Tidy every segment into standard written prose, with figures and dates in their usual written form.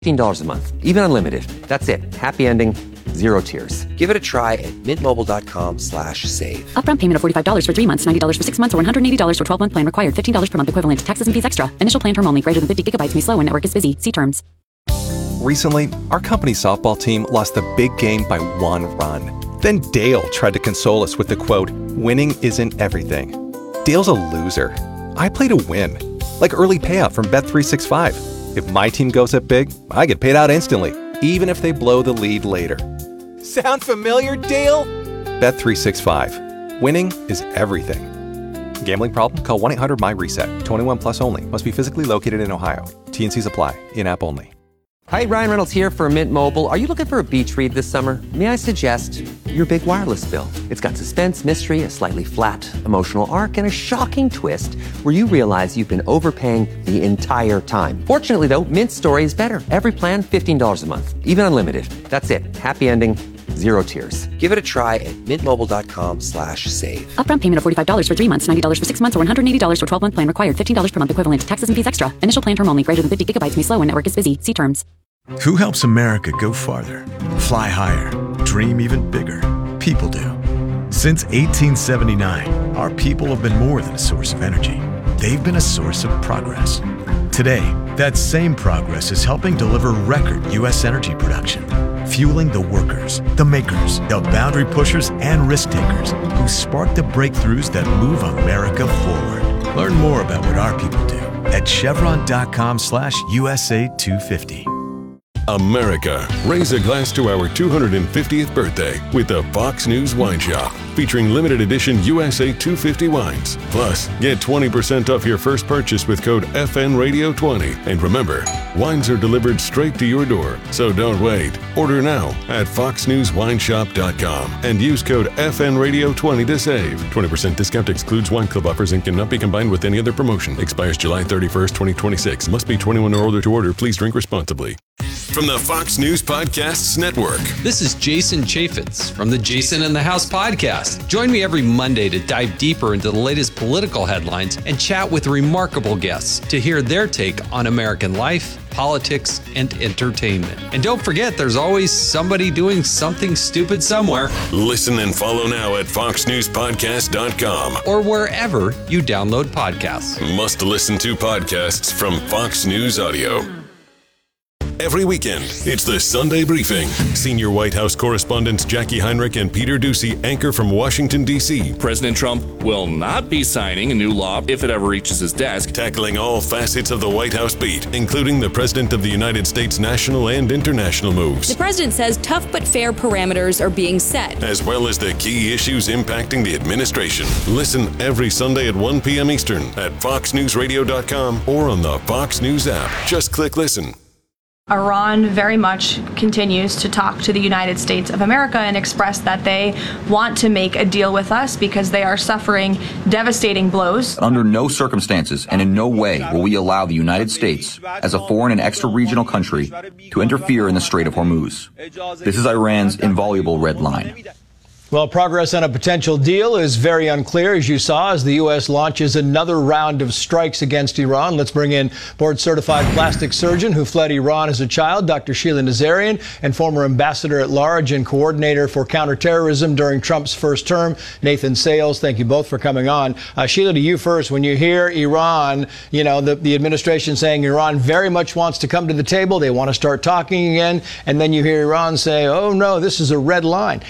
$15 a month, even unlimited. That's it. Happy ending, zero tears. Give it a try at mintmobile.com/save. Upfront payment of $45 for 3 months, $90 for 6 months, or $180 for 12-month plan required. $15 per month equivalent. Taxes and fees extra. Initial plan term only. Greater than 50 gigabytes may slow when network is busy. See terms. Recently, our company softball team lost the big game by 1 run. Then Dale tried to console us with the quote, "Winning isn't everything." Dale's a loser. I play to win. Like early payout from Bet365. If my team goes up big, I get paid out instantly, even if they blow the lead later. Sound familiar, Dale? Bet365. Winning is everything. Gambling problem? Call 1-800-MY-RESET. 21 plus only. Must be physically located in Ohio. T&Cs apply. In-app only. Hi, Ryan Reynolds here for Mint Mobile. Are you looking for a beach read this summer? May I suggest your big wireless bill? It's got suspense, mystery, a slightly flat emotional arc, and a shocking twist where you realize you've been overpaying the entire time. Fortunately, though, Mint's story is better. Every plan, $15 a month, even unlimited. That's it. Happy ending, zero tears. Give it a try at mintmobile.com/save. Upfront payment of $45 for 3 months, $90 for 6 months, or $180 for 12-month plan required. $15 per month equivalent. Taxes and fees extra. Initial plan term only. Greater than 50 gigabytes may slow when network is busy. See terms. Who helps America go farther, fly higher, dream even bigger? People do. Since 1879, our people have been more than a source of energy. They've been a source of progress. Today, that same progress is helping deliver record U.S. energy production, fueling the workers, the makers, the boundary pushers, and risk takers who spark the breakthroughs that move America forward. Learn more about what our people do at chevron.com/USA 250. America, raise a glass to our 250th birthday with the Fox News Wine Shop, featuring limited edition USA 250 wines. Plus, get 20% off your first purchase with code FNRadio20. And remember, wines are delivered straight to your door, so don't wait. Order now at foxnewswineshop.com and use code FNRadio20 to save. 20% discount excludes wine club offers and cannot be combined with any other promotion. Expires July 31st, 2026. Must be 21 or older to order. Please drink responsibly. From the Fox News Podcasts Network. This is Jason Chaffetz from the Jason in the House podcast. Join me every Monday to dive deeper into the latest political headlines and chat with remarkable guests to hear their take on American life, politics, and entertainment. And don't forget, there's always somebody doing something stupid somewhere. Listen and follow now at foxnewspodcast.com or wherever you download podcasts. Must listen to podcasts from Fox News Audio. Every weekend, it's the Sunday Briefing. Senior White House correspondents Jackie Heinrich and Peter Doocy anchor from Washington, D.C. President Trump will not be signing a new law if it ever reaches his desk. Tackling all facets of the White House beat, including the President of the United States' national and international moves. The president says tough but fair parameters are being set, as well as the key issues impacting the administration. Listen every Sunday at 1 p.m. Eastern at foxnewsradio.com or on the Fox News app. Just click listen. Iran very much continues to talk to the United States of America and express that they want to make a deal with us because they are suffering devastating blows. Under no circumstances and in no way will we allow the United States, as a foreign and extra-regional country, to interfere in the Strait of Hormuz. This is Iran's inviolable red line. Well, progress on a potential deal is very unclear, as you saw, as the U.S. launches another round of strikes against Iran. Let's bring in board-certified plastic surgeon who fled Iran as a child, Dr. Sheila Nazarian, and former ambassador-at-large and coordinator for counterterrorism during Trump's first term, Nathan Sales. Thank you both for coming on. Sheila, to you first. When you hear Iran, you know, the administration saying Iran very much wants to come to the table, they want to start talking again, and then you hear Iran say, oh, no, this is a red line.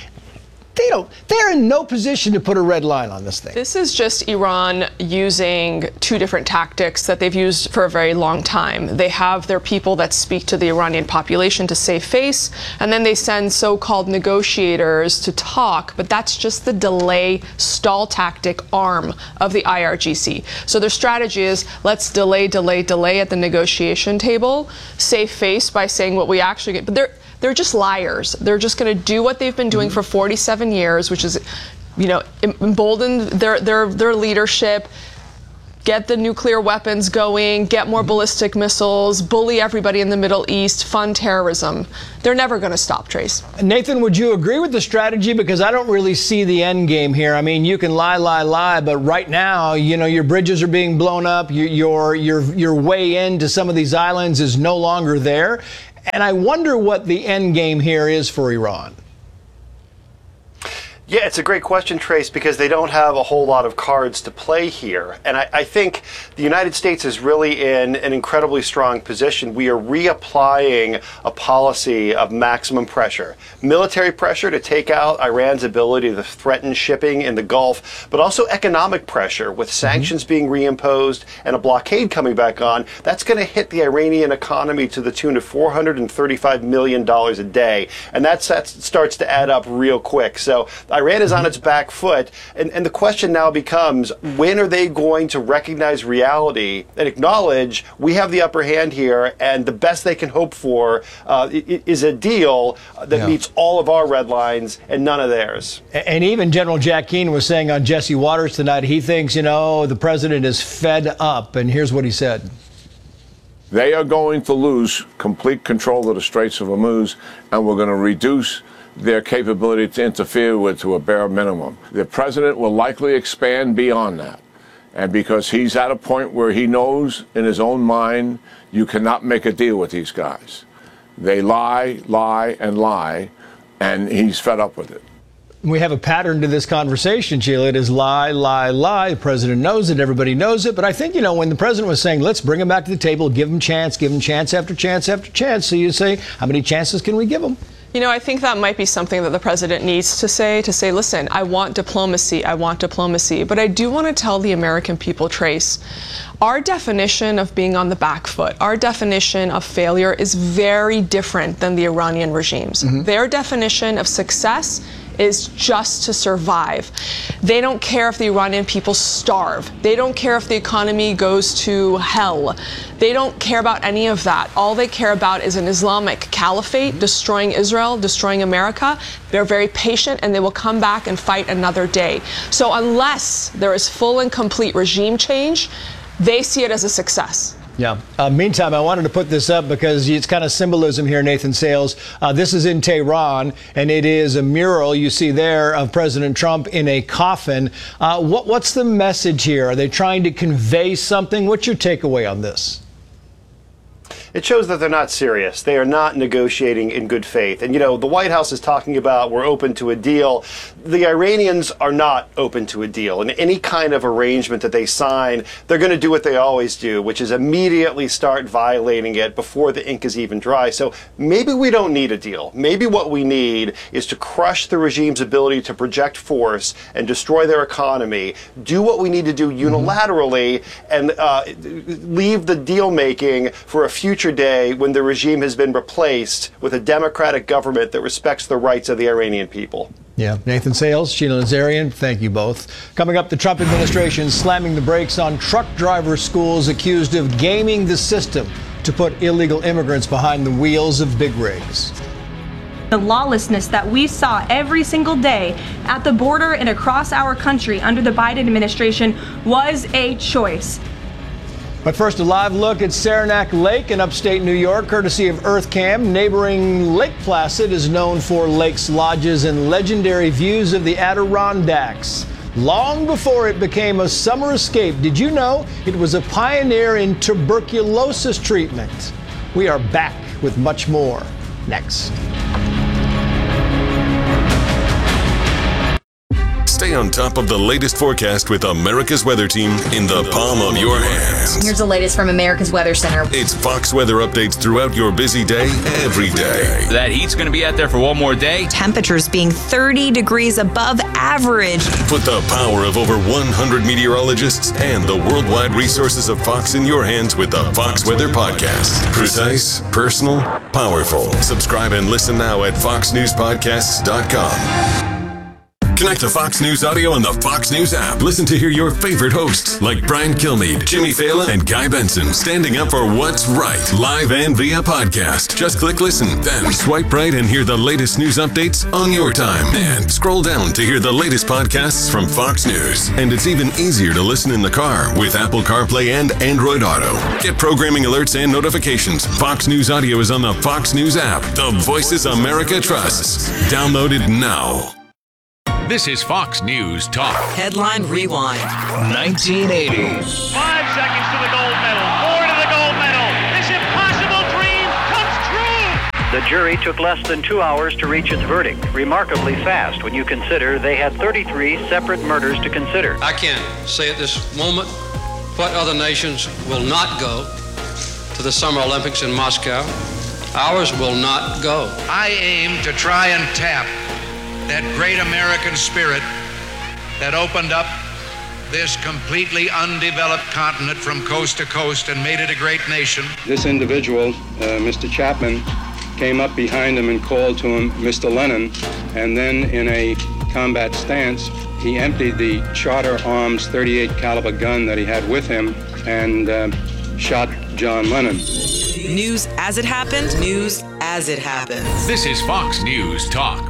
They're in no position to put a red line on this thing. This is just Iran using two different tactics that they've used for a very long time. They have their people that speak to the Iranian population to save face, and then they send so-called negotiators to talk, but that's just the delay stall tactic arm of the IRGC. So their strategy is, let's delay at the negotiation table, save face by saying what we actually get. But they're just liars. They're just going to do what they've been doing for 47 years, which is, you know, embolden their leadership, get the nuclear weapons going, get more ballistic missiles, bully everybody in the Middle East, fund terrorism. They're never going to stop, Trace. Nathan, would you agree with the strategy? Because I don't really see the end game here. I mean, you can lie, but right now, you know, your bridges are being blown up. Your way into some of these islands is no longer there. And I wonder what the end game here is for Iran. Yeah, it's a great question, Trace, because they don't have a whole lot of cards to play here. And I think the United States is really in an incredibly strong position. We are reapplying a policy of maximum pressure. Military pressure to take out Iran's ability to threaten shipping in the Gulf, but also economic pressure with sanctions being reimposed and a blockade coming back on. That's going to hit the Iranian economy to the tune of $435 million a day. And that starts to add up real quick. So Iran is on its back foot, and the question now becomes, when are they going to recognize reality and acknowledge we have the upper hand here, and the best they can hope for is a deal that meets all of our red lines and none of theirs. And even General Jack Keane was saying on Jesse Waters tonight, he thinks, the president is fed up, and here's what he said. They are going to lose complete control of the Straits of Hormuz, and we're going to reduce their capability to interfere with to a bare minimum. The president will likely expand beyond that. And because he's at a point where he knows in his own mind, you cannot make a deal with these guys. They lie, and lie, and he's fed up with it. We have a pattern to this conversation, Sheila. It is lie, lie, lie. The president knows it. Everybody knows it. But I think, when the president was saying, let's bring him back to the table, give him chance after chance after chance. So you say, how many chances can we give him? I think that might be something that the president needs to say, listen, I want diplomacy. But I do want to tell the American people, Trace, our definition of being on the back foot, our definition of failure is very different than the Iranian regime's. Their definition of success is just to survive. They don't care if the Iranian people starve. They don't care if the economy goes to hell. They don't care about any of that. All they care about is an Islamic caliphate, destroying Israel, destroying America. They're very patient, and they will come back and fight another day. So unless there is full and complete regime change, they see it as a success. Yeah. Meantime, I wanted to put this up because it's kind of symbolism here, Nathan Sales. This is in Tehran, and it is a mural you see there of President Trump in a coffin. What's the message here? Are they trying to convey something? What's your takeaway on this? It shows that they're not serious. They are not negotiating in good faith. And, the White House is talking about we're open to a deal. The Iranians are not open to a deal. And any kind of arrangement that they sign, they're going to do what they always do, which is immediately start violating it before the ink is even dry. So maybe we don't need a deal. Maybe what we need is to crush the regime's ability to project force and destroy their economy, do what we need to do unilaterally, and leave the deal-making for a future day when the regime has been replaced with a democratic government that respects the rights of the Iranian people. Yeah. Nathan Sales, Sheila Nazarian, thank you both. Coming up, the Trump administration slamming the brakes on truck driver schools accused of gaming the system to put illegal immigrants behind the wheels of big rigs. The lawlessness that we saw every single day at the border and across our country under the Biden administration was a choice. But first, a live look at Saranac Lake in upstate New York, courtesy of EarthCam. Neighboring Lake Placid is known for lakes, lodges, and legendary views of the Adirondacks. Long before it became a summer escape, did you know it was a pioneer in tuberculosis treatment? We are back with much more next. Stay on top of the latest forecast with America's Weather Team in the palm of your hands. Here's the latest from America's Weather Center. It's Fox weather updates throughout your busy day, every day. That heat's going to be out there for one more day. Temperatures being 30 degrees above average. Put the power of over 100 meteorologists and the worldwide resources of Fox in your hands with the Fox Weather Podcast. Precise, personal, powerful. Subscribe and listen now at foxnewspodcasts.com. Connect to Fox News Audio on the Fox News app. Listen to hear your favorite hosts like Brian Kilmeade, Jimmy Fallon, and Guy Benson standing up for what's right, live and via podcast. Just click listen, then swipe right and hear the latest news updates on your time. And scroll down to hear the latest podcasts from Fox News. And it's even easier to listen in the car with Apple CarPlay and Android Auto. Get programming alerts and notifications. Fox News Audio is on the Fox News app. The voices America trusts. Download it now. This is Fox News Talk. Headline Rewind. 1980. 5 seconds to the gold medal. 4 to the gold medal. This impossible dream comes true. The jury took less than 2 hours to reach its verdict, remarkably fast when you consider they had 33 separate murders to consider. I can't say at this moment what other nations will not go to the Summer Olympics in Moscow. Ours will not go. I aim to try and tap that great American spirit that opened up this completely undeveloped continent from coast to coast and made it a great nation. This individual, Mr. Chapman, came up behind him and called to him, Mr. Lennon, and then in a combat stance, he emptied the Charter Arms .38 caliber gun that he had with him and shot John Lennon. News as it happened, news as it happens. This is Fox News Talk.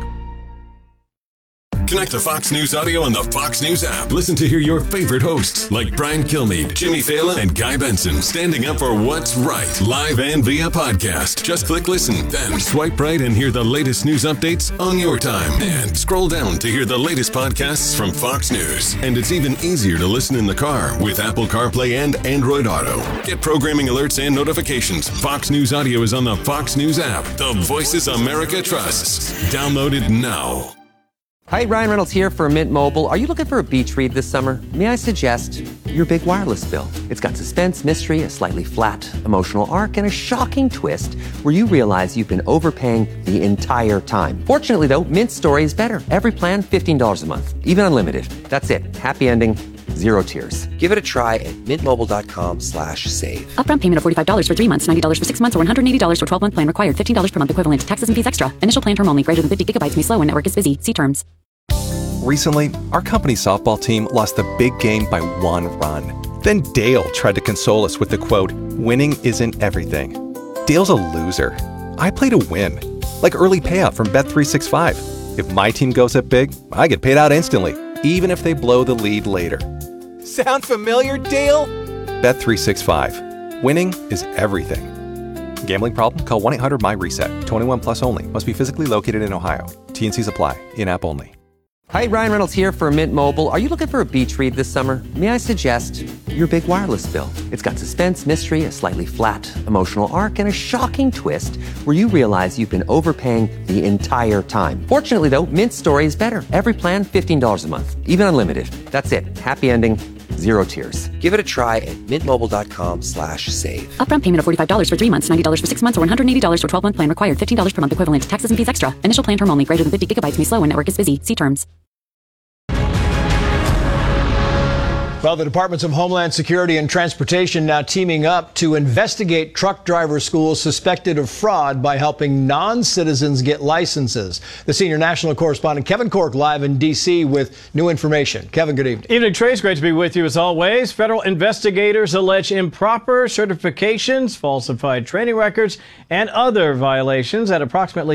Connect to Fox News Audio on the Fox News app. Listen to hear your favorite hosts like Brian Kilmeade, Jimmy Fallon, and Guy Benson standing up for what's right, live and via podcast. Just click listen, then swipe right and hear the latest news updates on your time. And scroll down to hear the latest podcasts from Fox News. And it's even easier to listen in the car with Apple CarPlay and Android Auto. Get programming alerts and notifications. Fox News Audio is on the Fox News app. The voices America trusts. Download it now. Hi, Ryan Reynolds here for Mint Mobile. Are you looking for a beach read this summer? May I suggest your big wireless bill? It's got suspense, mystery, a slightly flat emotional arc, and a shocking twist where you realize you've been overpaying the entire time. Fortunately, though, Mint's story is better. Every plan, $15 a month, even unlimited. That's it. Happy ending. Zero tears. Give it a try at mintmobile.com/save. Upfront payment of $45 for 3 months, $90 for 6 months, or $180 for 12-month plan required. $15 per month equivalent. Taxes and fees extra. Initial plan term only. Greater than 50 gigabytes may slow when network is busy. See terms. Recently, our company softball team lost the big game by 1 run. Then Dale tried to console us with the quote, "Winning isn't everything." Dale's a loser. I play to win. Like early payout from Bet365. If my team goes up big, I get paid out instantly, even if they blow the lead later. Sound familiar, Dale? Bet365. Winning is everything. Gambling problem? Call 1-800-MY-RESET. 21 plus only. Must be physically located in Ohio. T&Cs apply. In-app only. Hi, Ryan Reynolds here for Mint Mobile. Are you looking for a beach read this summer? May I suggest your big wireless bill? It's got suspense, mystery, a slightly flat emotional arc, and a shocking twist where you realize you've been overpaying the entire time. Fortunately, though, Mint's story is better. Every plan, $15 a month, even unlimited. That's it. Happy ending. Zero tears. Give it a try at mintmobile.com/save. Upfront payment of $45 for 3 months, $90 for 6 months, or $180 for 12-month plan required. $15 per month equivalent. Taxes and fees extra. Initial plan term only. Greater than 50 gigabytes may slow when network is busy. See terms. Well, the Departments of Homeland Security and Transportation now teaming up to investigate truck driver schools suspected of fraud by helping non-citizens get licenses. The senior national correspondent Kevin Corke live in D.C. with new information. Kevin, good evening. Evening, Trace. Great to be with you as always. Federal investigators allege improper certifications, falsified training records, and other violations at approximately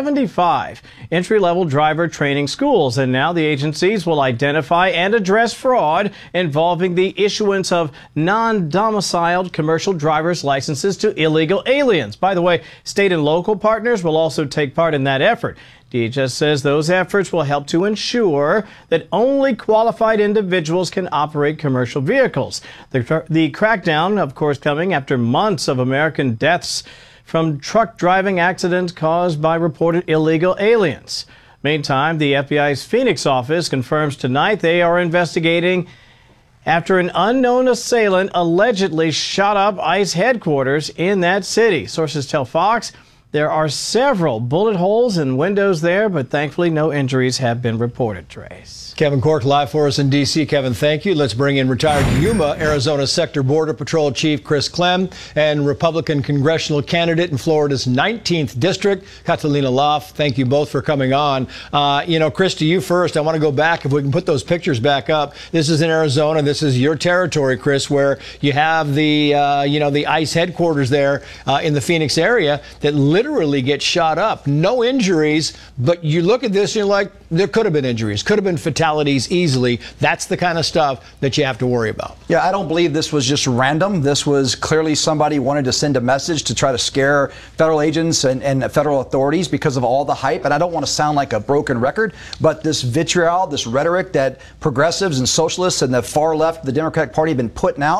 75 entry-level driver training schools. And now the agencies will identify and address fraud involving the issuance of non-domiciled commercial driver's licenses to illegal aliens. By the way, state and local partners will also take part in that effort. DHS says those efforts will help to ensure that only qualified individuals can operate commercial vehicles. The crackdown, of course, coming after months of American deaths from truck driving accidents caused by reported illegal aliens. Meantime, the FBI's Phoenix office confirms tonight they are investigating after an unknown assailant allegedly shot up ICE headquarters in that city. Sources tell Fox there are several bullet holes in windows there, but thankfully no injuries have been reported, Trace. Kevin Corke live for us in D.C. Kevin, thank you. Let's bring in retired Yuma, Arizona Sector Border Patrol Chief Chris Clem and Republican congressional candidate in Florida's 19th District, Catalina Loff. Thank you both for coming on. Chris, to you first. I want to go back, if we can put those pictures back up. This is in Arizona. This is your territory, Chris, where you have the ICE headquarters there in the Phoenix area that literally get shot up. No injuries, but you look at this and you're like, there could have been injuries, could have been fatalities easily. That's the kind of stuff that you have to worry about. Yeah, I don't believe this was just random. This was clearly somebody wanted to send a message to try to scare federal agents and federal authorities because of all the hype. And I don't want to sound like a broken record, but this vitriol, this rhetoric that progressives and socialists and the far left of the Democratic Party have been putting out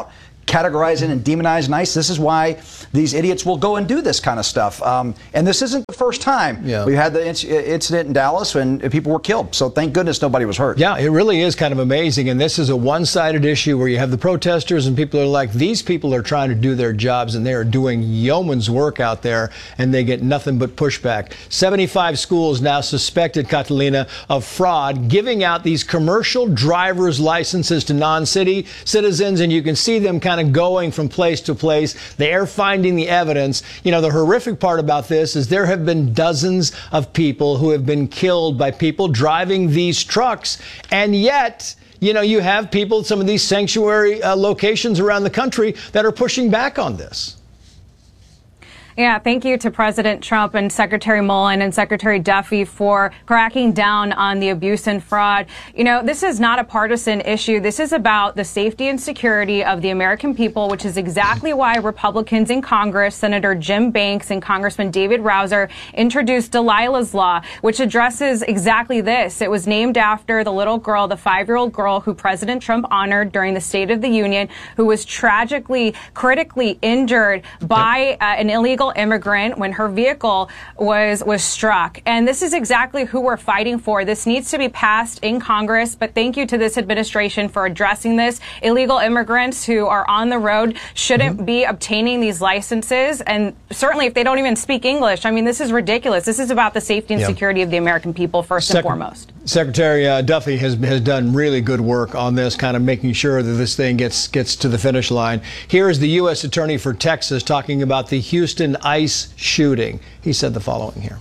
categorizing and demonizing ICE. This is why these idiots will go and do this kind of stuff. And this isn't the first time we had the incident in Dallas when people were killed. So thank goodness nobody was hurt. Yeah, it really is kind of amazing. And this is a one-sided issue where you have the protesters and people are like, these people are trying to do their jobs and they are doing yeoman's work out there and they get nothing but pushback. 75 schools now suspected, Catalina, of fraud, giving out these commercial driver's licenses to non-city citizens. And you can see them kind of going from place to place. They're finding the evidence. You know, the horrific part about this is there have been dozens of people who have been killed by people driving these trucks. And yet, you know, you have people, some of these sanctuary locations around the country that are pushing back on this. Yeah, thank you to President Trump and Secretary Mullen and Secretary Duffy for cracking down on the abuse and fraud. You know, this is not a partisan issue. This is about the safety and security of the American people, which is exactly why Republicans in Congress, Senator Jim Banks and Congressman David Rouzer, introduced Delilah's Law, which addresses exactly this. It was named after the little girl, the 5-year-old girl who President Trump honored during the State of the Union, who was tragically, critically injured by an illegal immigrant when her vehicle was struck. And this is exactly who we're fighting for. This needs to be passed in Congress, but thank you to this administration for addressing this. Illegal immigrants who are on the road shouldn't be obtaining these licenses, and certainly if they don't even speak English. I mean, this is ridiculous. This is about the safety and security of the American people first and foremost. Secretary Duffy has done really good work on this, kind of making sure that this thing gets to the finish line. Here is the U.S. Attorney for Texas talking about the Houston ICE shooting. He said the following here.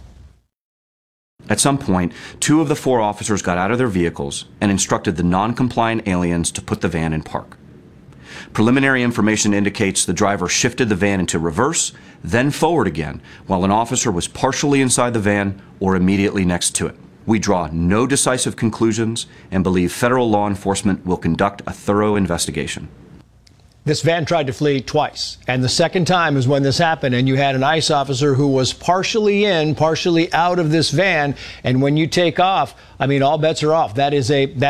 At some point, 2 of the 4 officers got out of their vehicles and instructed the non-compliant aliens to put the van in park. Preliminary information indicates the driver shifted the van into reverse, then forward again, while an officer was partially inside the van or immediately next to it. We draw no decisive conclusions and believe federal law enforcement will conduct a thorough investigation. This van tried to flee twice, and the second time is when this happened, and you had an ICE officer who was partially in, partially out of this van, and when you take off, I mean, all bets are off. That's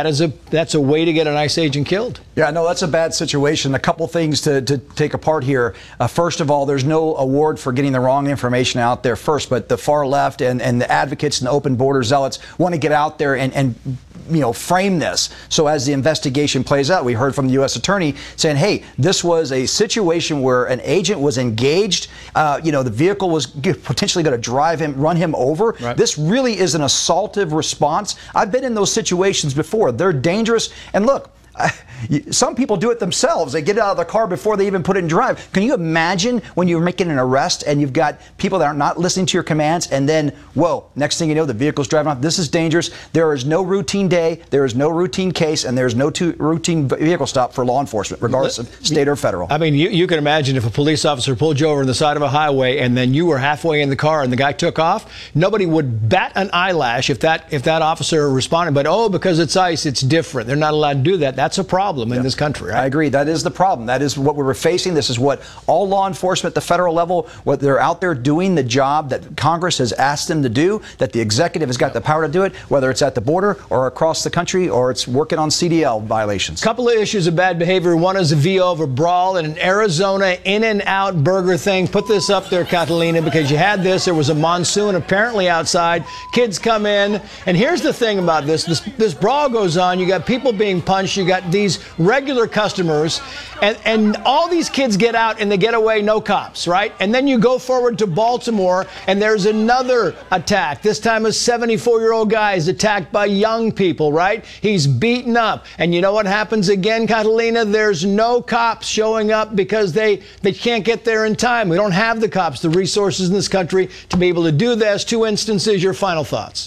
a way to get an ICE agent killed. Yeah, no, that's a bad situation. A couple things to take apart here. First of all, there's no award for getting the wrong information out there first, but the far left and the advocates and the open border zealots want to get out there and you know, frame this. So as the investigation plays out, we heard from the U.S. Attorney saying, hey, this was a situation where an agent was engaged. You know, the vehicle was potentially going to run him over. Right. This really is an assaultive response. I've been in those situations before. They're dangerous. And look, some people do it themselves. They get out of the car before they even put it in drive. Can you imagine when you're making an arrest and you've got people that are not listening to your commands, and then, whoa, next thing you know, the vehicle's driving off? This is dangerous. There is no routine day, there is no routine case, and there's no routine vehicle stop for law enforcement, regardless of state or federal. I mean, you can imagine if a police officer pulled you over on the side of a highway and then you were halfway in the car and the guy took off, nobody would bat an eyelash if that officer responded. But, oh, because it's ICE, it's different. They're not allowed to do that. That's a problem in this country, right? I agree. That is the problem. That is what we're facing. This is what all law enforcement at the federal level, what they're out there doing the job that Congress has asked them to do, that the executive has got the power to do it, whether it's at the border or across the country or it's working on CDL violations. Couple of issues of bad behavior. One is a VO of a brawl in an Arizona In-N-Out burger thing. Put this up there, Catalina, because you had this. There was a monsoon apparently outside. Kids come in. And here's the thing about this. This brawl goes on. You got people being punched. You got these regular customers, and all these kids get out and they get away, no cops, right? And then you go forward to Baltimore and there's another attack. This time a 74-year-old guy is attacked by young people, right? He's beaten up. And you know what happens again, Catalina? There's no cops showing up because they can't get there in time. We don't have the cops, the resources in this country to be able to do this. 2 instances. Your final thoughts?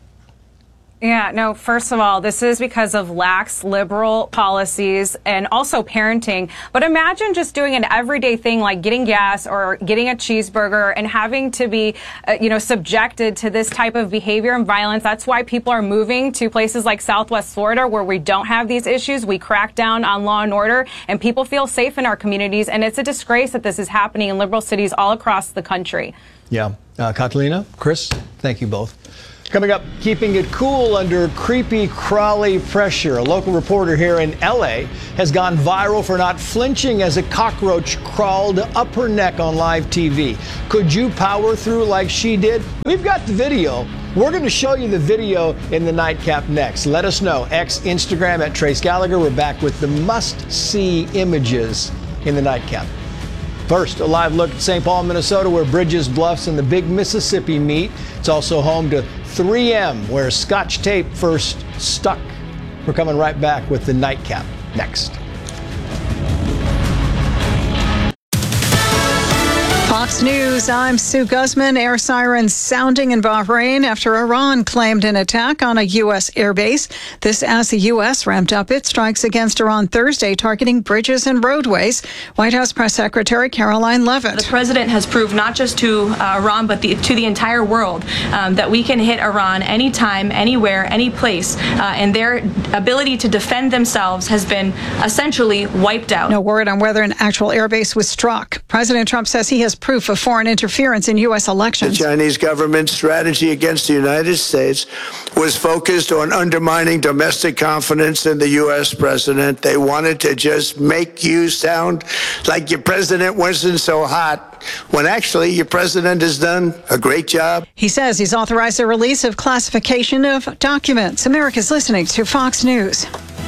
Yeah, no, first of all, this is because of lax liberal policies and also parenting. But imagine just doing an everyday thing like getting gas or getting a cheeseburger and having to be, subjected to this type of behavior and violence. That's why people are moving to places like Southwest Florida where we don't have these issues. We crack down on law and order and people feel safe in our communities. And it's a disgrace that this is happening in liberal cities all across the country. Yeah. Catalina, Chris, thank you both. Coming up, keeping it cool under creepy crawly pressure. A local reporter here in L.A. has gone viral for not flinching as a cockroach crawled up her neck on live TV. Could you power through like she did? We've got the video. We're going to show you the video in the Nightcap next. Let us know. Instagram at Trace Gallagher. We're back with the must-see images in the Nightcap. First, a live look at St. Paul, Minnesota, where Bridges, Bluffs, and the Big Mississippi meet. It's also home to 3M, where Scotch tape first stuck. We're coming right back with the Nightcap next. Fox News, I'm Sue Guzman. Air sirens sounding in Bahrain after Iran claimed an attack on a U.S. airbase. This as the U.S. ramped up its strikes against Iran Thursday, targeting bridges and roadways. White House Press Secretary Caroline Leavitt. The president has proved not just to Iran, but to the entire world that we can hit Iran anytime, anywhere, any place, and their ability to defend themselves has been essentially wiped out. No word on whether an actual airbase was struck. President Trump says he has proof of foreign interference in U.S. elections. The Chinese government's strategy against the United States was focused on undermining domestic confidence in the U.S. president. They wanted to just make you sound like your president wasn't so hot, when actually your president has done a great job. He says he's authorized the release of classification of documents. America's listening to Fox News.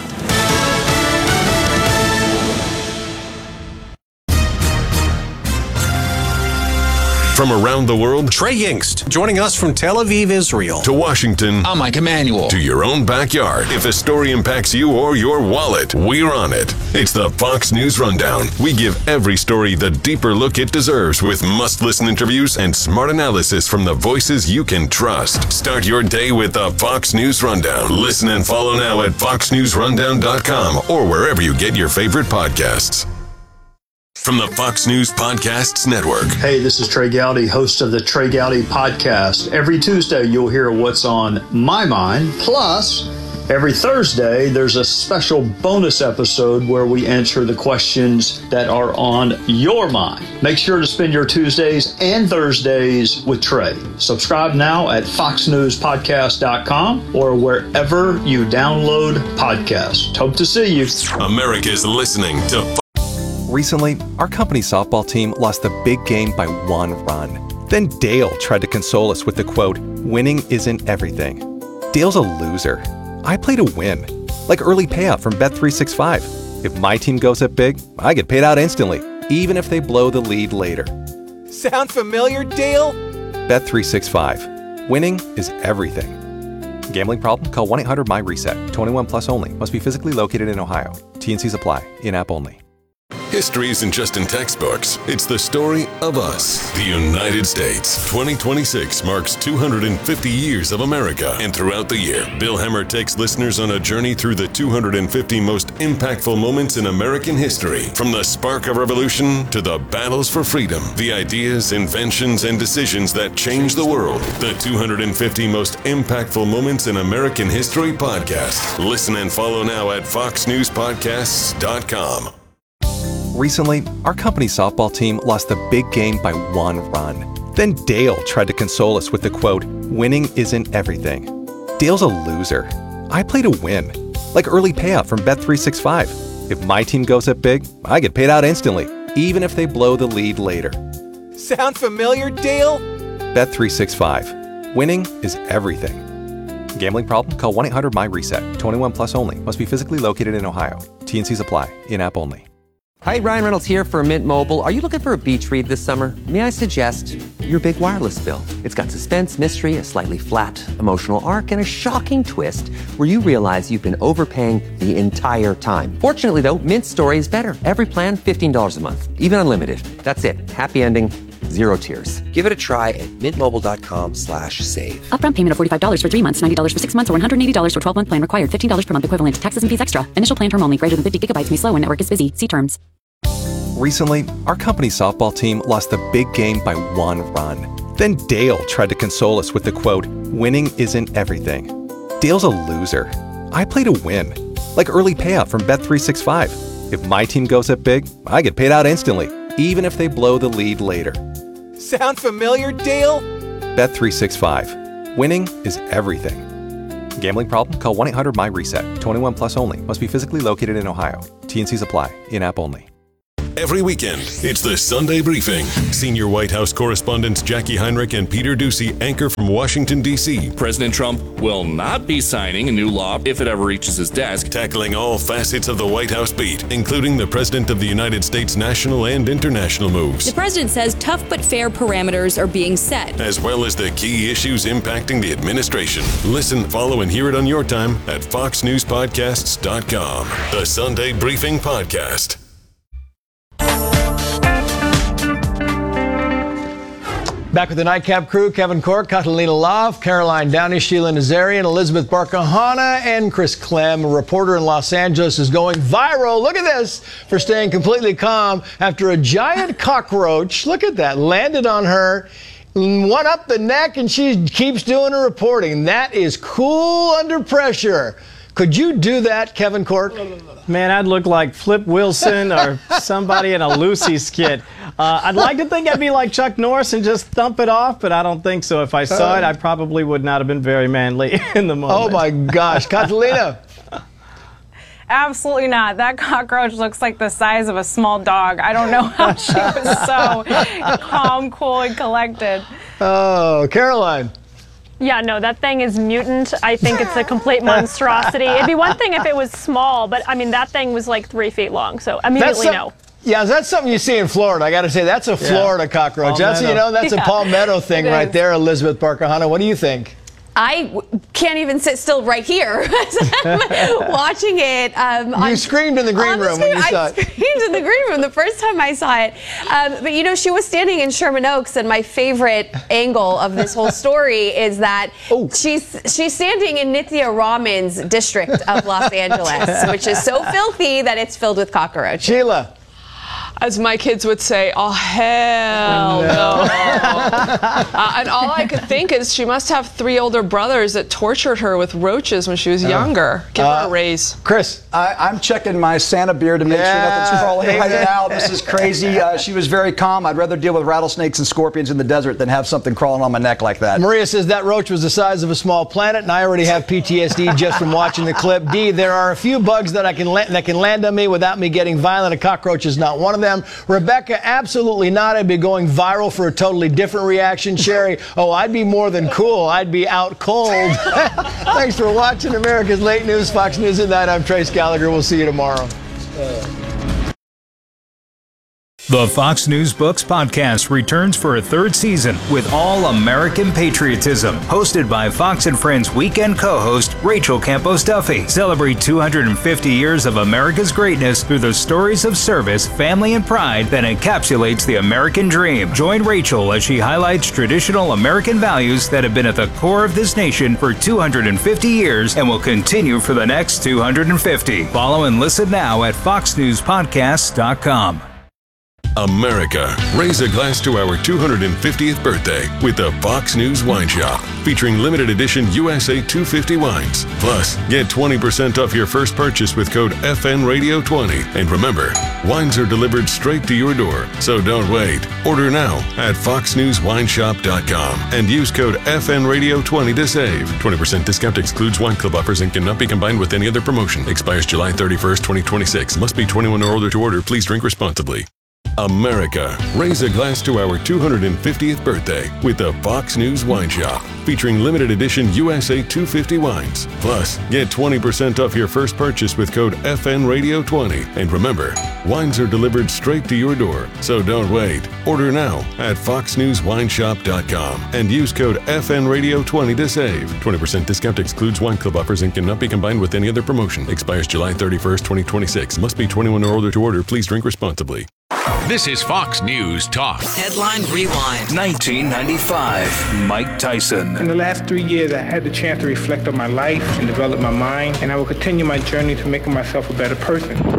From around the world, Trey Yingst, joining us from Tel Aviv, Israel. To Washington, I'm Mike Emanuel. To your own backyard. If a story impacts you or your wallet, we're on it. It's the Fox News Rundown. We give every story the deeper look it deserves with must-listen interviews and smart analysis from the voices you can trust. Start your day with the Fox News Rundown. Listen and follow now at foxnewsrundown.com or wherever you get your favorite podcasts. From the Fox News Podcasts Network. Hey, this is Trey Gowdy, host of the Trey Gowdy Podcast. Every Tuesday, you'll hear what's on my mind. Plus, every Thursday, there's a special bonus episode where we answer the questions that are on your mind. Make sure to spend your Tuesdays and Thursdays with Trey. Subscribe now at foxnewspodcast.com or wherever you download podcasts. Hope to see you. America's listening to Recently, our company softball team lost the big game by 1 run. Then Dale tried to console us with the quote, "Winning isn't everything." Dale's a loser. I play to win. Like early payout from Bet365. If my team goes up big, I get paid out instantly, even if they blow the lead later. Sound familiar, Dale? Bet365. Winning is everything. Gambling problem? Call 1-800-MY-RESET. 21 plus only. Must be physically located in Ohio. T&Cs apply. In-app only. History isn't just in textbooks, it's the story of us, the United States. 2026 marks 250 years of America, and throughout the year, Bill Hemmer takes listeners on a journey through the 250 most impactful moments in American history. From the spark of revolution to the battles for freedom, the ideas, inventions, and decisions that changed the world. The 250 most impactful moments in American history podcast. Listen and follow now at foxnewspodcasts.com. Recently, our company softball team lost the big game by 1 run. Then Dale tried to console us with the quote, "Winning isn't everything." Dale's a loser. I play to win. Like early payout from Bet365. If my team goes up big, I get paid out instantly, even if they blow the lead later. Sound familiar, Dale? Bet365. Winning is everything. Gambling problem? Call 1-800-MY-RESET. 21 plus only. Must be physically located in Ohio. T&Cs apply. In-app only. Hi, Ryan Reynolds here for Mint Mobile. Are you looking for a beach read this summer? May I suggest your big wireless bill? It's got suspense, mystery, a slightly flat emotional arc, and a shocking twist where you realize you've been overpaying the entire time. Fortunately, though, Mint's story is better. Every plan, $15 a month, even unlimited. That's it. Happy ending. 0 tears. Give it a try at mintmobile.com/save. Upfront payment of $45 for 3 months, $90 for 6 months, or $180 for 12-month plan required. $15 per month equivalent. Taxes and fees extra. Initial plan term only. Greater than 50 gigabytes may slow when network is busy. See terms. Recently, our company softball team lost the big game by 1 run. Then Dale tried to console us with the quote, "Winning isn't everything." Dale's a loser. I play to win. Like early payout from Bet365. If my team goes up big, I get paid out instantly, even if they blow the lead later. Sound familiar, Dale? Bet365. Winning is everything. Gambling problem? Call 1-800-MY-RESET. 21 plus only. Must be physically located in Ohio. T&Cs apply. In-app only. Every weekend, it's the Sunday Briefing. Senior White House correspondents Jackie Heinrich and Peter Doocy anchor from Washington, D.C. President Trump will not be signing a new law if it ever reaches his desk. Tackling all facets of the White House beat, including the President of the United States' national and international moves. The president says tough but fair parameters are being set, as well as the key issues impacting the administration. Listen, follow, and hear it on your time at FoxNewsPodcasts.com. The Sunday Briefing Podcast. Back with the Nightcap crew, Kevin Corke, Catalina Love, Caroline Downey, Sheila Nazarian, Elizabeth Barkahana, and Chris Clem, a reporter in Los Angeles, is going viral. Look at this, for staying completely calm after a giant cockroach, look at that, landed on her, one up the neck, and she keeps doing her reporting. That is cool under pressure. Could you do that, Kevin Corke? Man, I'd look like Flip Wilson or somebody in a Lucy skit. I'd like to think I'd be like Chuck Norris and just thump it off, but I don't think so. If I saw it, I probably would not have been very manly in the moment. Oh, my gosh. Catalina. Absolutely not. That cockroach looks like the size of a small dog. I don't know how she was so calm, cool, and collected. Oh, Caroline. Yeah, no, that thing is mutant. I think it's a complete monstrosity. It'd be one thing if it was small, but I mean, that thing was like 3 feet long, so immediately no. Yeah, that's something you see in Florida. I got to say, that's a Florida cockroach. That's, you know, that's a Palmetto thing right there, Elizabeth Barkahana. What do you think? I can't even sit still right here watching it. You screamed in the green room when you saw it. I screamed in the green room the first time I saw it. But, you know, she was standing in Sherman Oaks, and my favorite angle of this whole story is that she's standing in Nithya Raman's district of Los Angeles, which is so filthy that it's filled with cockroaches. Sheila. As my kids would say, oh, hell no. And all I could think is she must have 3 older brothers that tortured her with roaches when she was younger. Give her a raise. Chris. I'm checking my Santa beard to make sure nothing's crawling right now. This is crazy. She was very calm. I'd rather deal with rattlesnakes and scorpions in the desert than have something crawling on my neck like that. Maria says that roach was the size of a small planet, and I already have PTSD just from watching the clip. D, there are a few bugs that can land on me without me getting violent. A cockroach is not one of them. Rebecca, absolutely not. I'd be going viral for a totally different reaction. Sherry, oh, I'd be more than cool. I'd be out cold. Thanks for watching America's Late News, Fox News at Night. I'm Trace Gallagher. We'll see you tomorrow. The Fox News Books podcast returns for a 3rd season with all American patriotism. Hosted by Fox and Friends weekend co-host Rachel Campos Duffy. Celebrate 250 years of America's greatness through the stories of service, family, and pride that encapsulates the American dream. Join Rachel as she highlights traditional American values that have been at the core of this nation for 250 years and will continue for the next 250. Follow and listen now at foxnewspodcasts.com. America, raise a glass to our 250th birthday with the Fox News Wine Shop, featuring limited edition USA 250 wines. Plus, get 20% off your first purchase with code FNRadio20. And remember, wines are delivered straight to your door, so don't wait. Order now at foxnewswineshop.com and use code FNRadio20 to save. 20% discount excludes wine club offers and cannot be combined with any other promotion. Expires July 31st, 2026. Must be 21 or older to order. Please drink responsibly. America, raise a glass to our 250th birthday with the Fox News Wine Shop, featuring limited edition USA 250 wines. Plus, get 20% off your first purchase with code FNRadio20. And remember, wines are delivered straight to your door, so don't wait. Order now at foxnewswineshop.com and use code FNRadio20 to save. 20% discount excludes wine club offers and cannot be combined with any other promotion. Expires July 31st, 2026. Must be 21 or older to order. Please drink responsibly. This is Fox News Talk. Headline Rewind. 1995, Mike Tyson. In the last 3 years, I had the chance to reflect on my life and develop my mind, and I will continue my journey to making myself a better person. Federal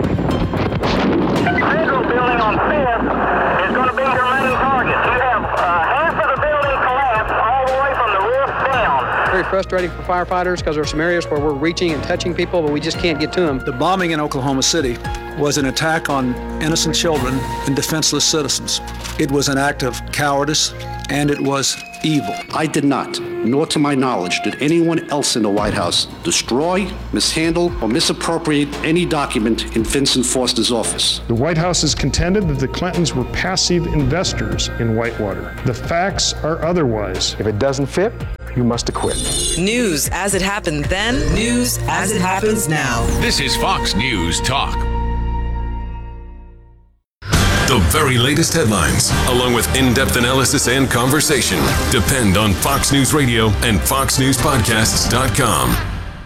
building on 5th is going to be your main target. You have half of the building collapsed all the way from the roof down. Very frustrating for firefighters because there are some areas where we're reaching and touching people, but we just can't get to them. The bombing in Oklahoma City was an attack on innocent children and defenseless citizens. It was an act of cowardice, and it was evil. I did not nor to my knowledge did anyone else in the White House destroy, mishandle, or misappropriate any document in Vincent Foster's office. The White House has contended that the Clintons were passive investors in Whitewater. The facts are otherwise. If it doesn't fit, you must acquit. News as it happened then, news as it happens now. This is Fox News Talk. The very latest headlines, along with in-depth analysis and conversation, depend on Fox News Radio and FoxNewsPodcasts.com.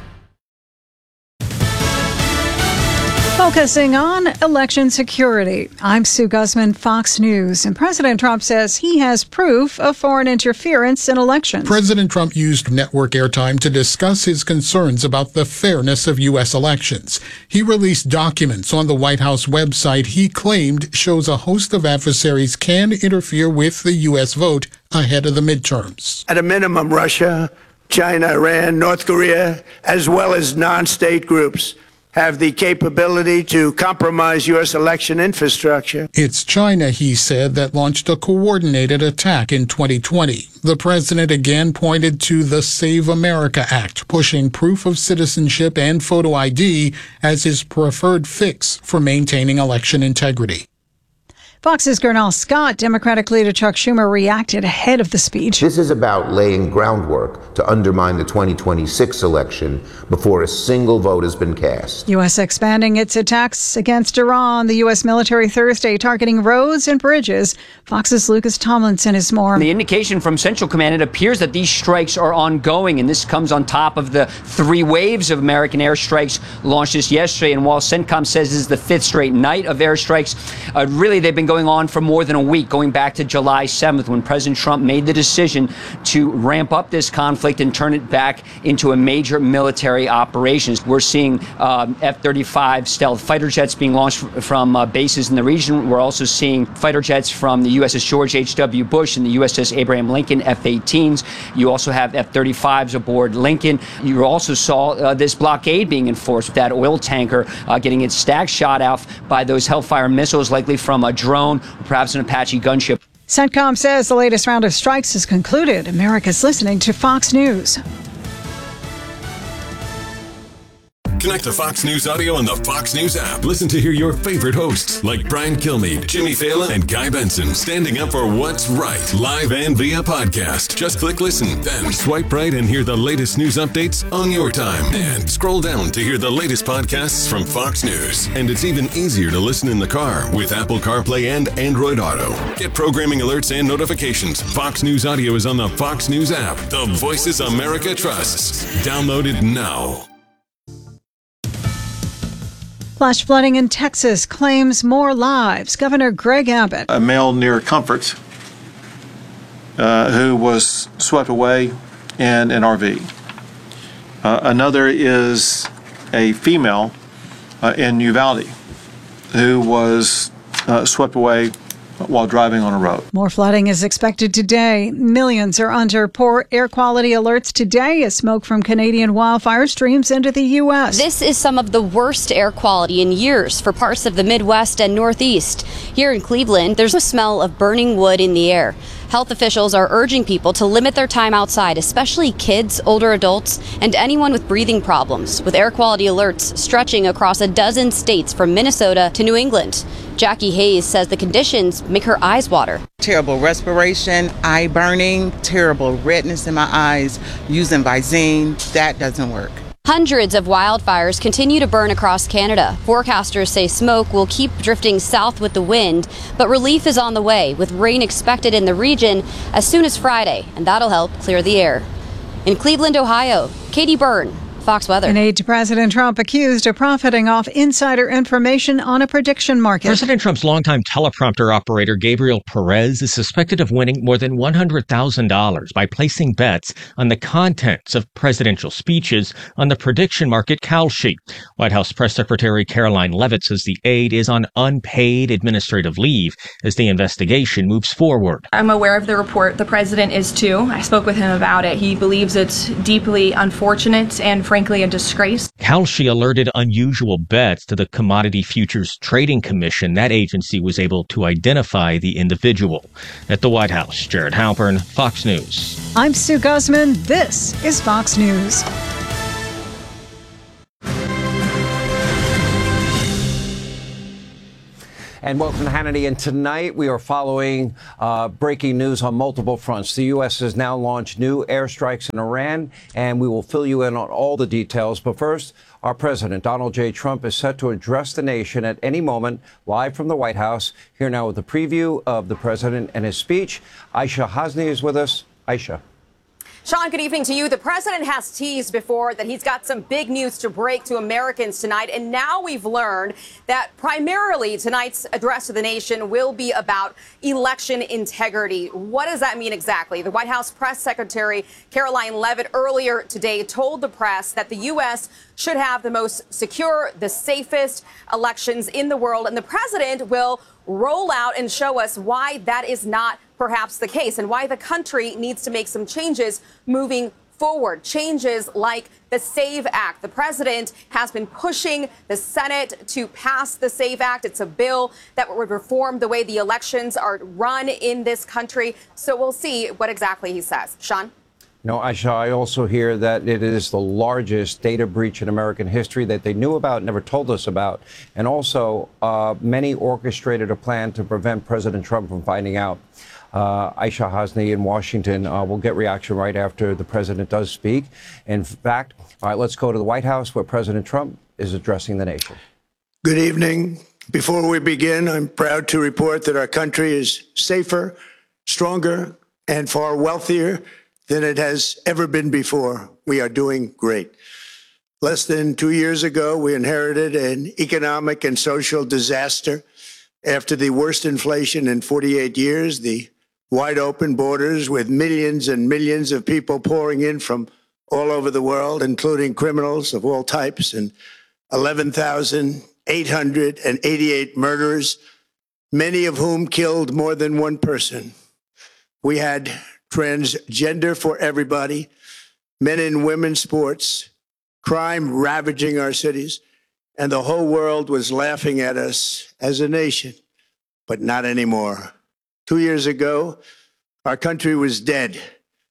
Focusing on election security. I'm Sue Guzman, Fox News. And President Trump says he has proof of foreign interference in elections. President Trump used network airtime to discuss his concerns about the fairness of U.S. elections. He released documents on the White House website he claimed shows a host of adversaries can interfere with the U.S. vote ahead of the midterms. At a minimum, Russia, China, Iran, North Korea, as well as non-state groups have the capability to compromise U.S. election infrastructure. It's China, he said, that launched a coordinated attack in 2020. The president again pointed to the Save America Act, pushing proof of citizenship and photo ID as his preferred fix for maintaining election integrity. Fox's Gernal Scott, Democratic leader Chuck Schumer, reacted ahead of the speech. This is about laying groundwork to undermine the 2026 election before a single vote has been cast. U.S. expanding its attacks against Iran. The U.S. military Thursday targeting roads and bridges. Fox's Lucas Tomlinson has more. The indication from Central Command, it appears that these strikes are ongoing, and this comes on top of the 3 waves of American airstrikes launched just yesterday. And while CENTCOM says this is the 5th straight night of airstrikes, really they've been going on for more than a week, going back to July 7th when President Trump made the decision to ramp up this conflict and turn it back into a major military operations. We're seeing F-35 stealth fighter jets being launched from bases in the region. We're also seeing fighter jets from the USS George H.W. Bush and the USS Abraham Lincoln F-18s. You also have F-35s aboard Lincoln. You also saw this blockade being enforced with that oil tanker getting its stack shot out by those Hellfire missiles, likely from a drone, perhaps an Apache gunship. CENTCOM says the latest round of strikes has concluded. America's listening to Fox News. Connect to Fox News Audio on the Fox News app. Listen to hear your favorite hosts like Brian Kilmeade, Jimmy Fallon, and Guy Benson standing up for what's right, live and via podcast. Just click listen, then swipe right and hear the latest news updates on your time. And scroll down to hear the latest podcasts from Fox News. And it's even easier to listen in the car with Apple CarPlay and Android Auto. Get programming alerts and notifications. Fox News Audio is on the Fox News app. The voices America trusts. Download it now. Flash flooding in Texas claims more lives. Governor Greg Abbott. A male near Comforts who was swept away in an RV. Another is a female in Uvalde who was swept away while driving on a road. More flooding is expected today. Millions are under poor air quality alerts today as smoke from Canadian wildfire streams into the U.S. This is some of the worst air quality in years for parts of the Midwest and Northeast. Here in Cleveland, there's a smell of burning wood in the air. Health officials are urging people to limit their time outside, especially kids, older adults, and anyone with breathing problems, with air quality alerts stretching across a dozen states from Minnesota to New England. Jackie Hayes says the conditions make her eyes water. Terrible respiration, eye burning, terrible redness in my eyes, using Visine. That doesn't work. Hundreds of wildfires continue to burn across Canada. Forecasters say smoke will keep drifting south with the wind, but relief is on the way, with rain expected in the region as soon as Friday, and that'll help clear the air. In Cleveland, Ohio, Katie Byrne, Fox Weather. An aide to President Trump accused of profiting off insider information on a prediction market. President Trump's longtime teleprompter operator, Gabriel Perez, is suspected of winning more than $100,000 by placing bets on the contents of presidential speeches on the prediction market Kalshi. White House Press Secretary Caroline Leavitt says the aide is on unpaid administrative leave as the investigation moves forward. I'm aware of the report. The president is too. I spoke with him about it. He believes it's deeply unfortunate and frankly a disgrace. Kalshi alerted unusual bets to the Commodity Futures Trading Commission. That agency was able to identify the individual. At the White House, Jared Halpern, Fox News. I'm Sue Guzman. This is Fox News. And welcome to Hannity. And tonight we are following breaking news on multiple fronts. The U.S. has now launched new airstrikes in Iran, and we will fill you in on all the details. But first, our president, Donald J. Trump, is set to address the nation at any moment, live from the White House. Here now with a preview of the president and his speech. Aisha Hasni is with us. Aisha. Sean, good evening to you. The president has teased before that he's got some big news to break to Americans tonight. And now we've learned that primarily tonight's address to the nation will be about election integrity. What does that mean exactly? The White House press secretary, Caroline Leavitt, earlier today told the press that the U.S. should have the most secure, the safest elections in the world. And the president will roll out and show us why that is not perhaps the case and why the country needs to make some changes moving forward. Changes like the SAVE Act. The president has been pushing the Senate to pass the SAVE Act. It's a bill that would reform the way the elections are run in this country. So we'll see what exactly he says. Sean? No, Aisha, I also hear that it is the largest data breach in American history that they knew about, never told us about. And also, many orchestrated a plan to prevent President Trump from finding out. Aisha Hasni in Washington will get reaction right after the president does speak. In fact, all right, let's go to the White House where President Trump is addressing the nation. Good evening. Before we begin, I'm proud to report that our country is safer, stronger, and far wealthier than it has ever been before. We are doing great. Less than 2 years ago, we inherited an economic and social disaster. After the worst inflation in 48 years, the wide open borders with millions and millions of people pouring in from all over the world, including criminals of all types, and 11,888 murderers, many of whom killed more than one person. We had transgender for everybody, men and women sports, crime ravaging our cities, and the whole world was laughing at us as a nation, but not anymore. 2 years ago, our country was dead.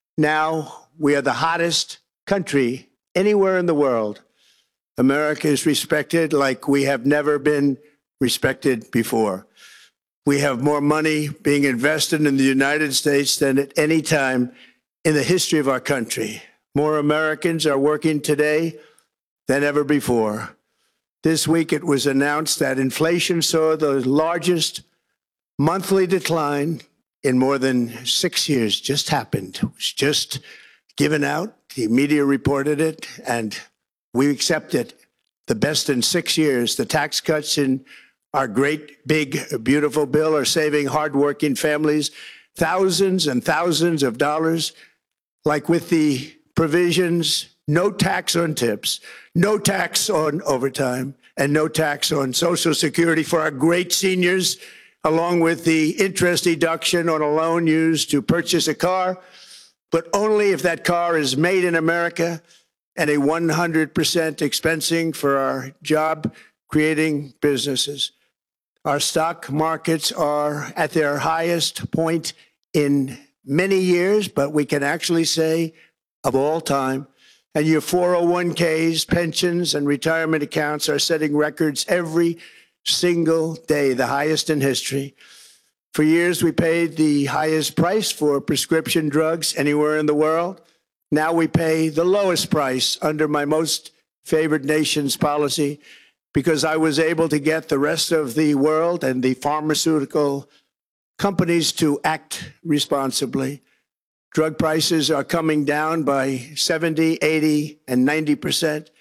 Now we are the hottest country anywhere in the world. America is respected like we have never been respected before. We have more money being invested in the United States than at any time in the history of our country. More Americans are working today than ever before. This week, it was announced that inflation saw the largest monthly decline in more than 6 years. Just happened. It was just given out. The media reported it, and we accept it. The best in 6 years. The tax cuts in our great, big, beautiful bill are saving hardworking families thousands and thousands of dollars, like with the provisions, no tax on tips, no tax on overtime, and no tax on Social Security for our great seniors, along with the interest deduction on a loan used to purchase a car, but only if that car is made in America, and a 100% expensing for our job-creating businesses. Our stock markets are at their highest point in many years, but we can actually say of all time. And your 401ks, pensions, and retirement accounts are setting records every single day, the highest in history. For years, we paid the highest price for prescription drugs anywhere in the world. Now we pay the lowest price under my most favored nation's policy, because I was able to get the rest of the world and the pharmaceutical companies to act responsibly. Drug prices are coming down by 70, 80, and 90%.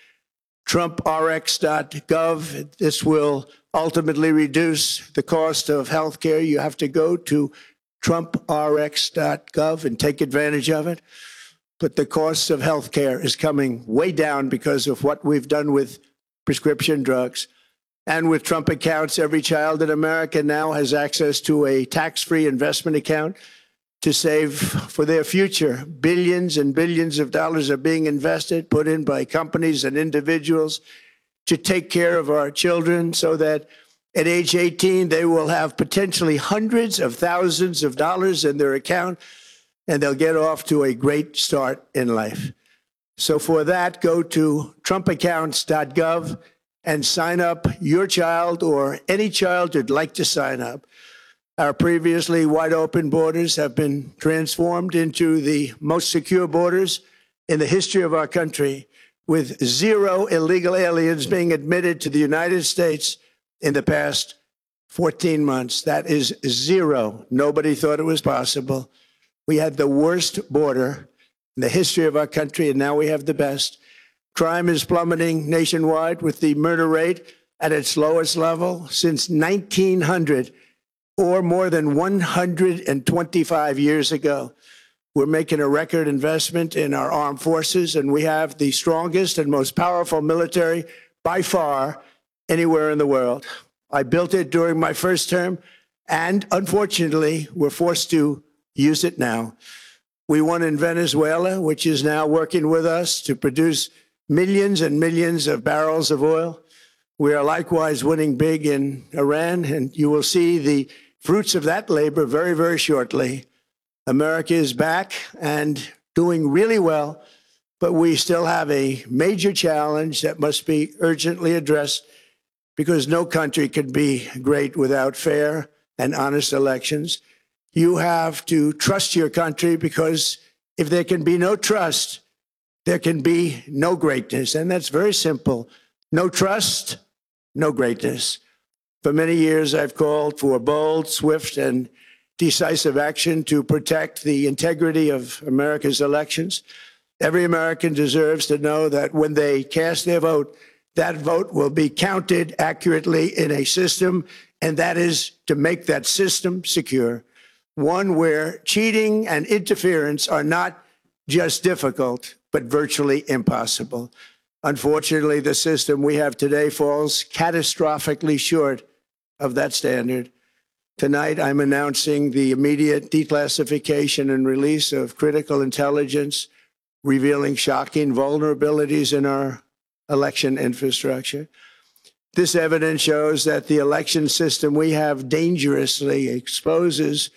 TrumpRx.gov, this will ultimately reduce the cost of health care. You have to go to TrumpRx.gov and take advantage of it. But the cost of health care is coming way down because of what we've done with prescription drugs. And with Trump accounts, every child in America now has access to a tax-free investment account. to save for their future. Billions and billions of dollars are being invested, put in by companies and individuals to take care of our children so that at age 18, they will have potentially hundreds of thousands of dollars in their account, and they'll get off to a great start in life. So for that, go to trumpaccounts.gov and sign up your child or any child who'd like to sign up. Our previously wide open borders have been transformed into the most secure borders in the history of our country, with 0 illegal aliens being admitted to the United States in the past 14 months. That is 0. Nobody thought it was possible. We had the worst border in the history of our country, and now we have the best. Crime is plummeting nationwide, with the murder rate at its lowest level since 1900, or more than 125 years ago. We're making a record investment in our armed forces, and we have the strongest and most powerful military by far anywhere in the world. I built it during my first term, and unfortunately, we're forced to use it now. We won in Venezuela, which is now working with us to produce millions and millions of barrels of oil. We are likewise winning big in Iran, and you will see the fruits of that labor very, very shortly. America is back and doing really well, but we still have a major challenge that must be urgently addressed, because no country can be great without fair and honest elections. You have to trust your country, because if there can be no trust, there can be no greatness. And that's very simple. No trust, no greatness. For many years, I've called for bold, swift, and decisive action to protect the integrity of America's elections. Every American deserves to know that when they cast their vote, that vote will be counted accurately in a system, and that is to make that system secure. One where cheating and interference are not just difficult, but virtually impossible. Unfortunately, the system we have today falls catastrophically short of that standard. Tonight, I'm announcing the immediate declassification and release of critical intelligence revealing shocking vulnerabilities in our election infrastructure. This evidence shows that the election system we have dangerously exposes,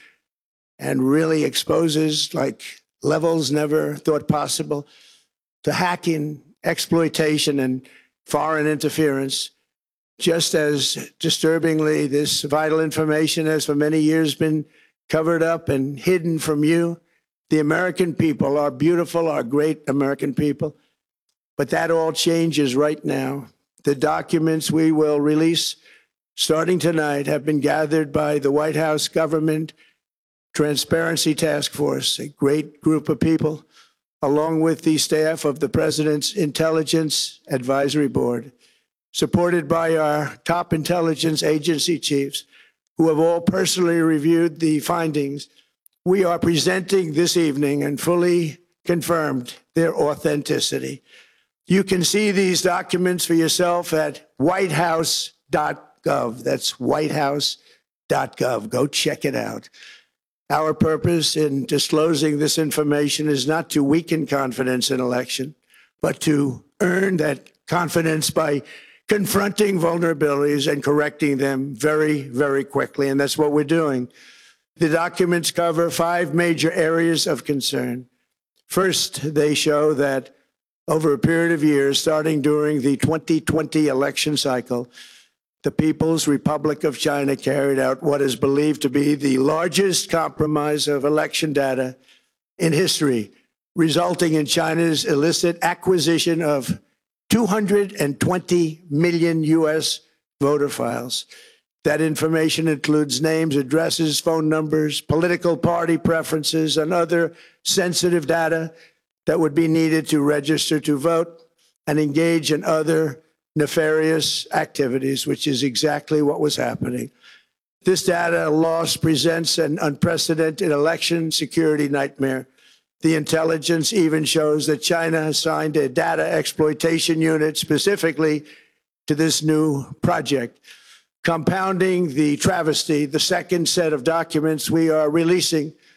and really exposes like levels never thought possible, to hacking, exploitation, and foreign interference. Just as disturbingly, this vital information has for many years been covered up and hidden from you, the American people, our beautiful, our great American people. But that all changes right now. The documents we will release starting tonight have been gathered by the White House Government Transparency Task Force, a great group of people, along with the staff of the President's Intelligence Advisory Board, supported by our top intelligence agency chiefs, who have all personally reviewed the findings. We are presenting this evening and fully confirmed their authenticity. You can see these documents for yourself at whitehouse.gov. That's whitehouse.gov. Go check it out. Our purpose in disclosing this information is not to weaken confidence in election, but to earn that confidence by confronting vulnerabilities and correcting them very, very quickly. And that's what we're doing. The documents cover 5 major areas of concern. First, they show that over a period of years, starting during the 2020 election cycle, the People's Republic of China carried out what is believed to be the largest compromise of election data in history, resulting in China's illicit acquisition of 220 million U.S. voter files. That information includes names, addresses, phone numbers, political party preferences, and other sensitive data that would be needed to register to vote and engage in other nefarious activities, which is exactly what was happening. This data loss presents an unprecedented election security nightmare. The intelligence even shows that China has signed a data exploitation unit specifically to this new project. Compounding the travesty, the second set of documents we are releasing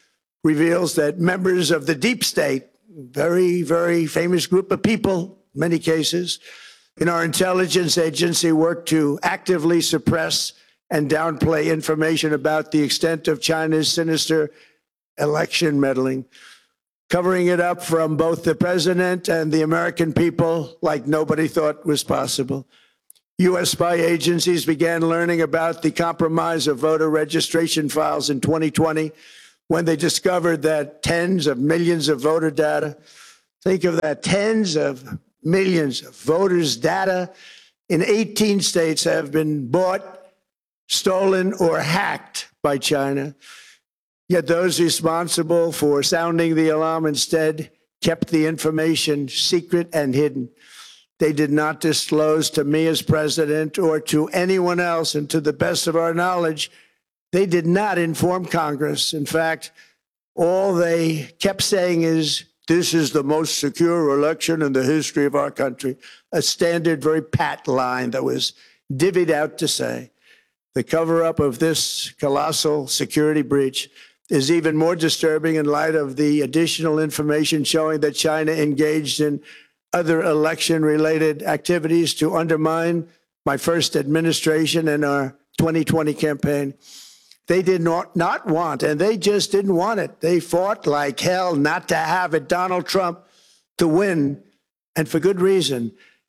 reveals that members of the deep state, very, very famous group of people, in many cases, in our intelligence agency work to actively suppress and downplay information about the extent of China's sinister election meddling, covering it up from both the president and the American people like nobody thought was possible. U.S. spy agencies began learning about the compromise of voter registration files in 2020 when they discovered that tens of millions of voter data, think of that, tens of millions of voters' data in 18 states have been bought, stolen, or hacked by China. Yet those responsible for sounding the alarm instead kept the information secret and hidden. They did not disclose to me as president or to anyone else, and to the best of our knowledge, they did not inform Congress. In fact, all they kept saying is, this is the most secure election in the history of our country, a standard, very pat line that was divvied out to say. The cover-up of this colossal security breach is even more disturbing in light of the additional information showing that China engaged in other election-related activities to undermine my first administration and our 2020 campaign. They did not want, and they just didn't want it. They fought like hell not to have it, Donald Trump, to win, and for good reason.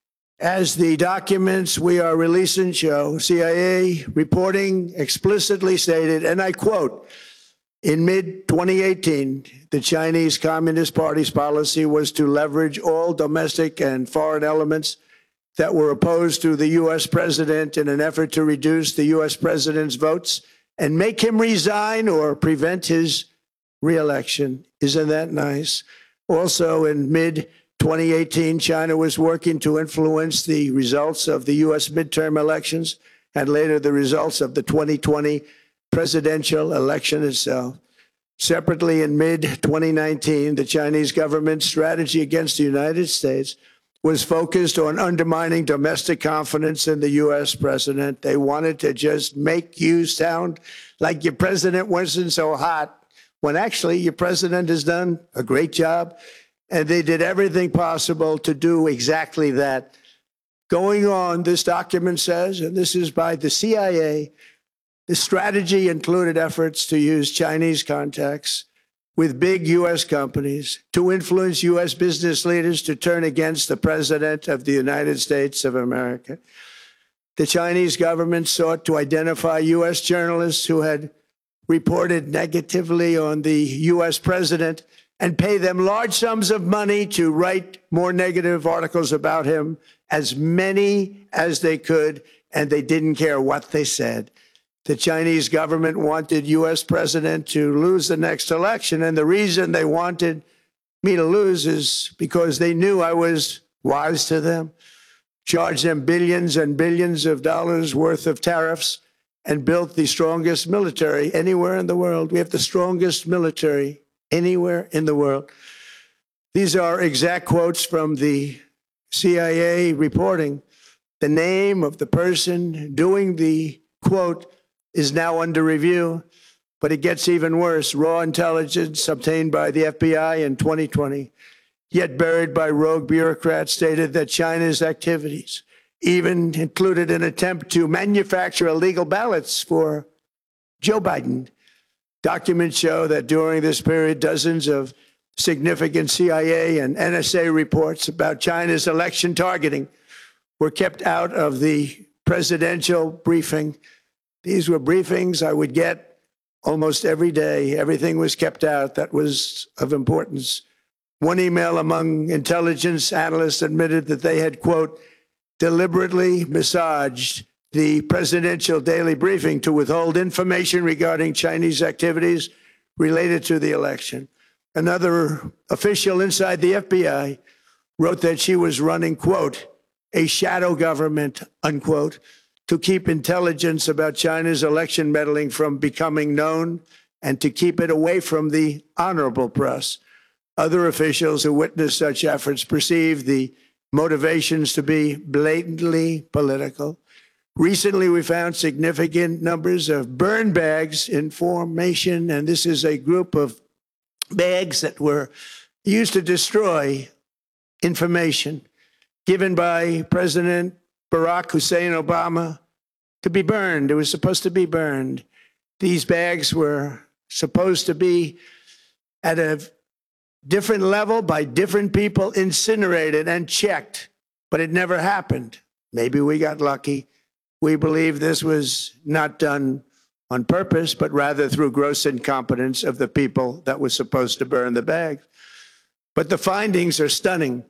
As the documents we are releasing show, CIA reporting explicitly stated, and I quote, in mid-2018, the Chinese Communist Party's policy was to leverage all domestic and foreign elements that were opposed to the U.S. president in an effort to reduce the U.S. president's votes and make him resign or prevent his re-election. Isn't that nice? Also, in mid-2018, China was working to influence the results of the U.S. midterm elections and later the results of the 2020 presidential election itself. Separately, in mid-2019, the Chinese government's strategy against the United States was focused on undermining domestic confidence in the U.S. president. They wanted to just make you sound like your president wasn't so hot, when actually your president has done a great job. And they did everything possible to do exactly that. Going on, this document says, and this is by the CIA, the strategy included efforts to use Chinese contacts with big U.S. companies to influence U.S. business leaders to turn against the President of the United States of America. The Chinese government sought to identify U.S. journalists who had reported negatively on the U.S. president and pay them large sums of money to write more negative articles about him, as many as they could, and they didn't care what they said. The Chinese government wanted U.S. president to lose the next election, and the reason they wanted me to lose is because they knew I was wise to them, charged them billions and billions of dollars worth of tariffs, and built the strongest military anywhere in the world. We have the strongest military anywhere in the world. These are exact quotes from the CIA reporting. The name of the person doing the quote is now under review, but it gets even worse. Raw intelligence obtained by the FBI in 2020, yet buried by rogue bureaucrats, stated that China's activities even included an attempt to manufacture illegal ballots for Joe Biden. Documents show that during this period, dozens of significant CIA and NSA reports about China's election targeting were kept out of the presidential briefing. These were briefings I would get almost every day. Everything was kept out that was of importance. One email among intelligence analysts admitted that they had, quote, deliberately massaged the presidential daily briefing to withhold information regarding Chinese activities related to the election. Another official inside the FBI wrote that she was running, quote, a shadow government, unquote, to keep intelligence about China's election meddling from becoming known and to keep it away from the honorable press. Other officials who witnessed such efforts perceived the motivations to be blatantly political. Recently, we found significant numbers of burn bags in formation, and this is a group of bags that were used to destroy information given by President Barack Hussein Obama to be burned. It was supposed to be burned. These bags were supposed to be at a different level by different people, incinerated and checked, but it never happened. Maybe we got lucky. We believe this was not done on purpose, but rather through gross incompetence of the people that was supposed to burn the bags. But the findings are stunning.